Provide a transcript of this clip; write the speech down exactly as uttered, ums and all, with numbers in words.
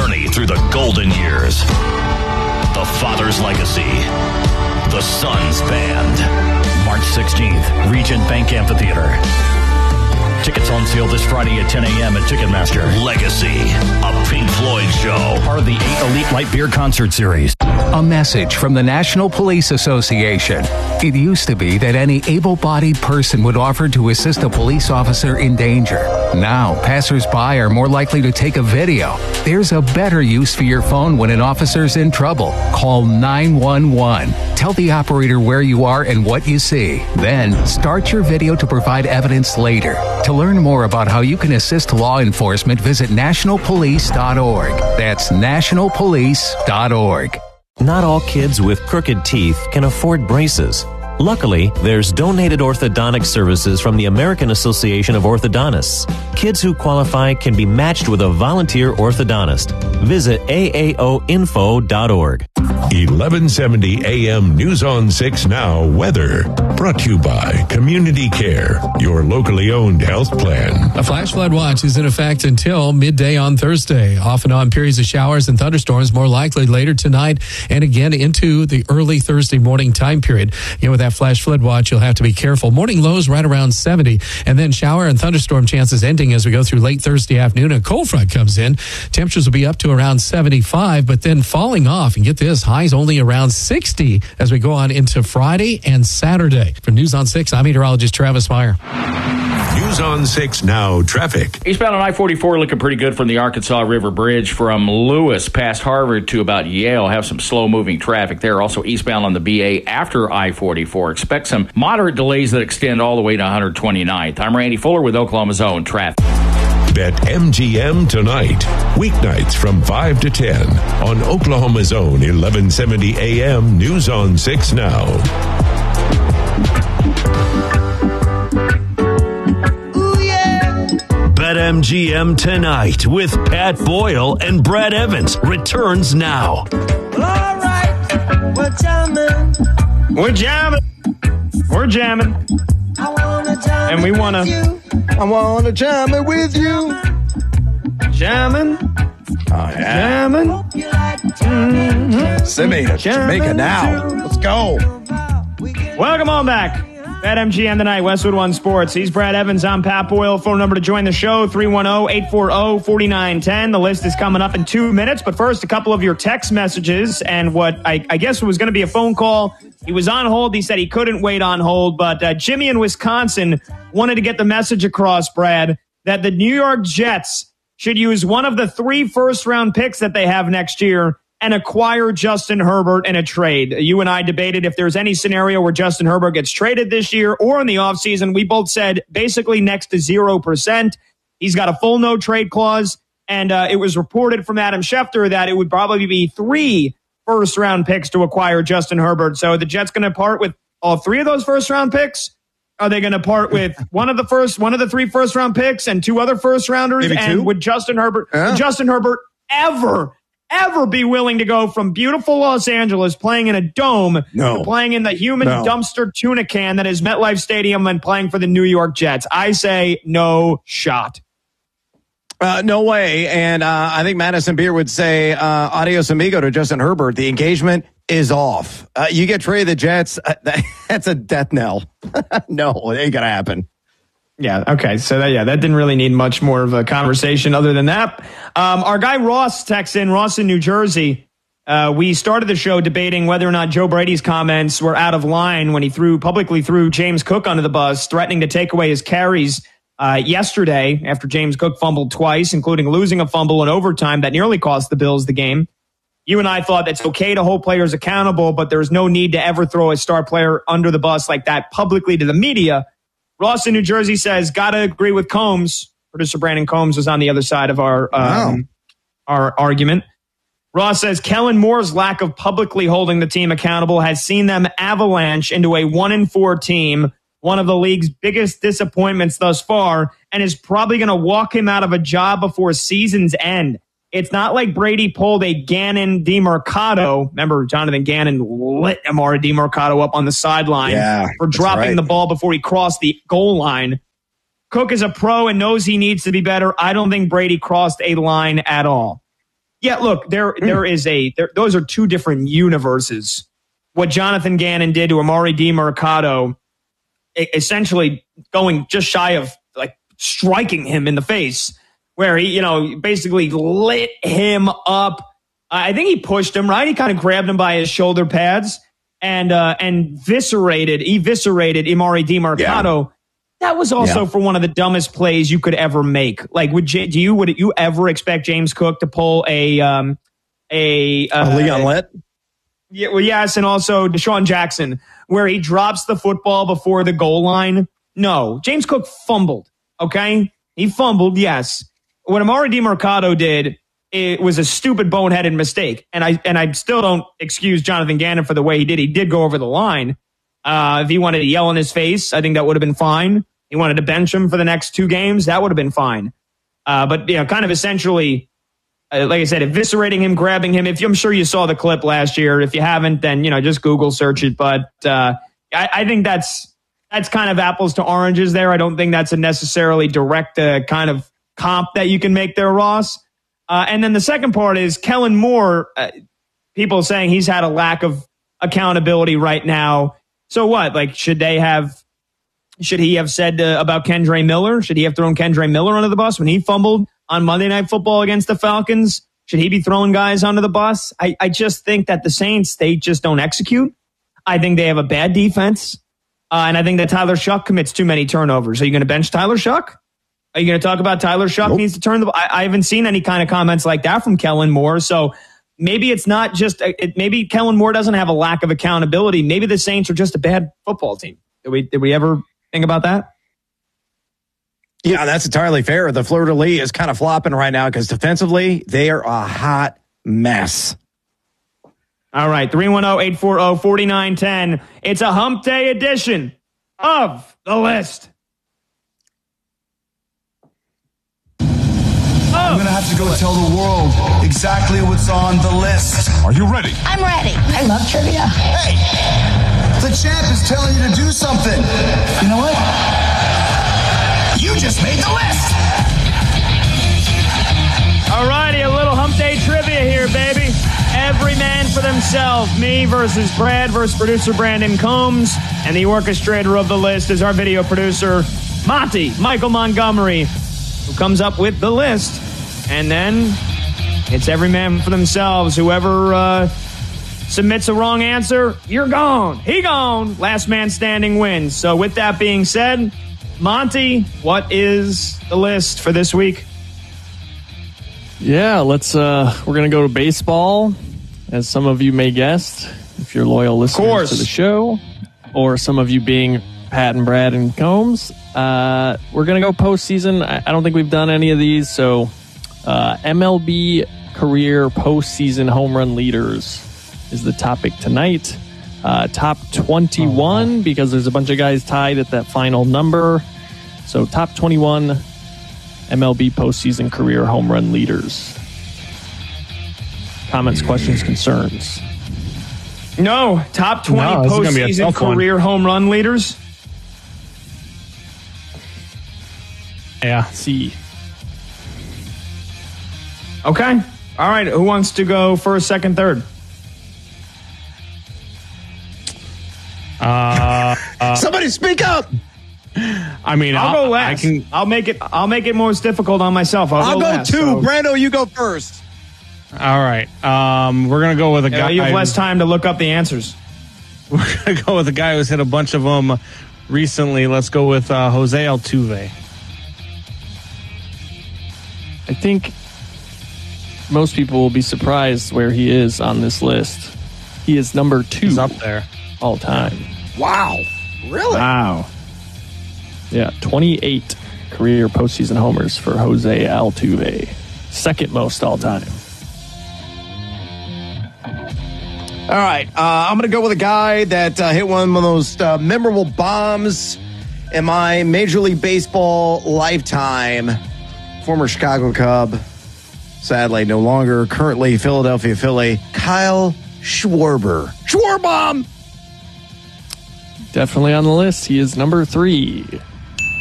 journey through the golden years. The Father's Legacy. The Sons Band. March sixteenth, Regent Bank Amphitheater. Tickets on sale this Friday at ten a.m. at Ticketmaster. Legacy, a Pink Floyd show. Part of the eight Elite Light Beer concert series. A message from the National Police Association. It used to be that any able-bodied person would offer to assist a police officer in danger. Now, passers-by are more likely to take a video. There's a better use for your phone when an officer's in trouble. Call nine one one. Tell the operator where you are and what you see. Then, start your video to provide evidence later. To learn more about how you can assist law enforcement, visit national police dot org. That's national police dot org. Not all kids with crooked teeth can afford braces. Luckily, there's donated orthodontic services from the American Association of Orthodontists. Kids who qualify can be matched with a volunteer orthodontist. Visit A A O info dot org. eleven seventy A M News on six Now Weather. Brought to you by Community Care, your locally owned health plan. A flash flood watch is in effect until midday on Thursday. Off and on periods of showers and thunderstorms more likely later tonight and again into the early Thursday morning time period. You know, with that flash flood watch, you'll have to be careful. Morning lows right around seventy, and then shower and thunderstorm chances ending as we go through late Thursday afternoon. A cold front comes in. Temperatures will be up to around seventy-five, but then falling off. And get this, highs only around sixty as we go on into Friday and Saturday. For News on six, I'm meteorologist Travis Meyer. News on six Now traffic. Eastbound on I forty-four looking pretty good from the Arkansas River Bridge from Lewis past Harvard to about Yale. Have some slow-moving traffic there. Also eastbound on the B A after I forty-four. Expect some moderate delays that extend all the way to one twenty-ninth. I'm Randy Fuller with Oklahoma's Own Traffic. Bet M G M tonight. Weeknights from five to ten on Oklahoma's Own eleven seventy A M News on six Now. BetMGM tonight with Pat Boyle and Brad Evans returns now. Well, all right, we're jamming. We're jamming. We're jamming. I wanna jam and we want to. I want to jam it with you. Jamming. Oh, yeah. Jamming. Mm-hmm. Send me to Jamaica now. Let's go. Welcome on back. BetMGM tonight, Westwood One Sports. He's Brad Evans. I'm Pat Boyle. Phone number to join the show, three one zero, eight four zero, four nine one zero. The list is coming up in two minutes. But first, a couple of your text messages and what I, I guess was going to be a phone call. He was on hold. He said he couldn't wait on hold. But uh, Jimmy in Wisconsin wanted to get the message across, Brad, that the New York Jets should use one of the three first-round picks that they have next year and acquire Justin Herbert in a trade. You and I debated if there's any scenario where Justin Herbert gets traded this year or in the offseason. We both said basically next to zero percent. He's got a full no-trade clause, and uh, it was reported from Adam Schefter that it would probably be three first-round picks to acquire Justin Herbert. So the Jets going to part with all three of those first-round picks? Are they going to part with one of the first, one of the three first-round picks and two other first-rounders? Maybe and two? would Justin Herbert, Yeah. would Justin Herbert ever ever be willing to go from beautiful Los Angeles playing in a dome No. to playing in the human No. dumpster tuna can that is MetLife Stadium and playing for the New York Jets? I say no shot. Uh, no way. And uh, I think Madison Beer would say uh, adios amigo to Justin Herbert. The engagement is off. Uh, you get traded the Jets, uh, that, that's a death knell. No, it ain't going to happen. Yeah, okay. So, that, yeah, that didn't really need much more of a conversation other than that. Um, our guy Ross texts in, Ross in New Jersey. Uh, we started the show debating whether or not Joe Brady's comments were out of line when he threw publicly threw James Cook under the bus, threatening to take away his carries uh, yesterday after James Cook fumbled twice, including losing a fumble in overtime that nearly cost the Bills the game. You and I thought it's okay to hold players accountable, but there's no need to ever throw a star player under the bus like that publicly to the media. Ross in New Jersey says, gotta agree with Combs. Producer Brandon Combs was on the other side of our um, Wow. our argument. Ross says, Kellen Moore's lack of publicly holding the team accountable has seen them avalanche into a one and four team, one of the league's biggest disappointments thus far, and is probably going to walk him out of a job before season's end. It's not like Brady pulled a Gannon DeMercado. Remember, Jonathan Gannon lit Amara DeMercado up on the sideline Yeah, for that's dropping right. the ball before he crossed the goal line. Cook is a pro and knows he needs to be better. I don't think Brady crossed a line at all. Yeah, look, there there is a there, those are two different universes. What Jonathan Gannon did to Amari DiMercato, essentially going just shy of like striking him in the face, where he, you know, basically lit him up. I think he pushed him, right? He kind of grabbed him by his shoulder pads and uh, and viscerated, eviscerated Amari DiMercato. Yeah. That was also yeah. for one of the dumbest plays you could ever make. Like, would J- do you would you ever expect James Cook to pull a um, a, uh, a Leon Lett? Yeah, well, yes, and also Deshaun Jackson, where he drops the football before the goal line. No, James Cook fumbled. Okay, he fumbled. Yes, what Amari DiMercato did, it was a stupid, boneheaded mistake, and I and I still don't excuse Jonathan Gannon for the way he did. He did go over the line. Uh, if he wanted to yell in his face, I think that would have been fine. He wanted to bench him for the next two games, that would have been fine. Uh, but, you know, kind of essentially, uh, like I said, eviscerating him, grabbing him. If I'm sure you saw the clip last year. If you haven't, then, you know, just Google search it. But uh, I, I think that's that's kind of apples to oranges there. I don't think that's a necessarily direct uh, kind of comp that you can make there, Ross. Uh, and then the second part is Kellen Moore. Uh, people saying he's had a lack of accountability right now. So what? Like, should they have? Should he have said uh, about Kendre Miller? Should he have thrown Kendre Miller under the bus when he fumbled on Monday Night Football against the Falcons? Should he be throwing guys under the bus? I, I just think that the Saints, they just don't execute. I think they have a bad defense, uh, and I think that Tyler Shuck commits too many turnovers. Are you going to bench Tyler Shuck? Are you going to talk about Tyler Shuck nope. needs to turn the? I, I haven't seen any kind of comments like that from Kellen Moore. So. Maybe it's not just, it, maybe Kellen Moore doesn't have a lack of accountability. Maybe the Saints are just a bad football team. Did we, did we ever think about that? Yeah, that's entirely fair. The Fleur-de-Lis is kind of flopping right now because defensively, they are a hot mess. All right, three one zero, eight four zero, four nine one zero. It's a hump day edition of The List. I'm going to have to go tell the world exactly what's on the list. Are you ready? I'm ready. I love trivia. Hey, the champ is telling you to do something. You know what? You just made the list. All righty, a little hump day trivia here, baby. Every man for themselves. Me versus Brad versus producer Brandon Combs. And the orchestrator of the list is our video producer, Monty, Michael Montgomery, who comes up with the list. And then it's every man for themselves. Whoever uh, submits a wrong answer, you're gone. He gone. Last man standing wins. So with that being said, Monty, what is the list for this week? Yeah, let's. Uh, we're gonna go to baseball, as some of you may guess, if you're loyal listeners to the show, or some of you being Pat and Brad and Combs. Uh, we're gonna go postseason. I, I don't think we've done any of these, so. Uh, M L B career postseason home run leaders is the topic tonight. Uh, top twenty-one, because there's a bunch of guys tied at that final number. So top twenty-one M L B postseason career home run leaders. Comments, questions, concerns? No. Top twenty no, postseason career one. home run leaders? Yeah. C. Okay. All right. Who wants to go first, second, third? Uh, uh, Somebody speak up. I mean, I'll, I'll go last. I can, I'll make it. I'll make it most difficult on myself. I'll, I'll go, go last, two. So. Brando, you go first. All right. Um, we're gonna go with a yeah, guy. You have less time to look up the answers. We're gonna go with a guy who's hit a bunch of them recently. Let's go with uh, Jose Altuve. I think most people will be surprised where he is on this list. He is number two. He's up there all time. Wow. Really? Wow. Yeah, twenty-eight career postseason homers for Jose Altuve. Second most all time. All right. Uh, I'm going to go with a guy that uh, hit one of those uh, memorable bombs in my Major League Baseball lifetime. Former Chicago Cub. Sadly, no longer. Currently Philadelphia Philly. Kyle Schwarber. Schwarbomb! Definitely on the list. He is number three.